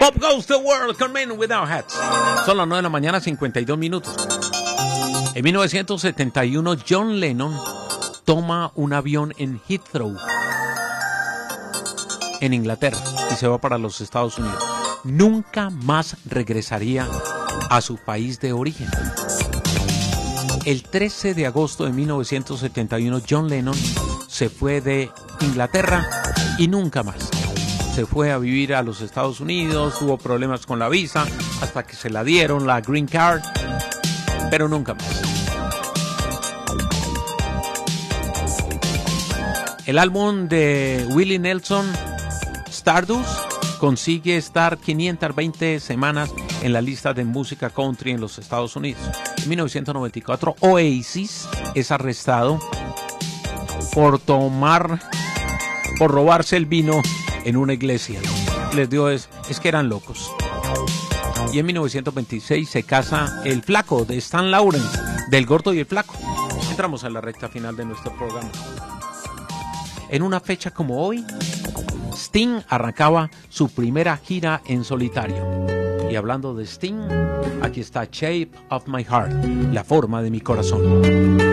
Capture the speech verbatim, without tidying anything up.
Pop Goes the World con Men Without Hats. Son las nueve de la mañana, cincuenta y dos minutos. En mil novecientos setenta y uno, John Lennon toma un avión en Heathrow, en Inglaterra, y se va para los Estados Unidos. Nunca más regresaría a su país de origen. El trece de agosto de mil novecientos setenta y uno, John Lennon se fue de Inglaterra y nunca más. Se fue a vivir a los Estados Unidos, tuvo problemas con la visa, hasta que se la dieron, la Green Card, pero nunca más. El álbum de Willie Nelson, Stardust, consigue estar quinientas veinte semanas en la lista de música country en los Estados Unidos. En mil novecientos noventa y cuatro, Oasis es arrestado por tomar, por robarse el vino en una iglesia. Les dio es, es que eran locos. Y en mil novecientos veintiséis se casa el flaco de Stan Laurens, del Gordo y el Flaco. Entramos a la recta final de nuestro programa. En una fecha como hoy, Sting arrancaba su primera gira en solitario. Y hablando de Sting, aquí está Shape of My Heart, la forma de mi corazón.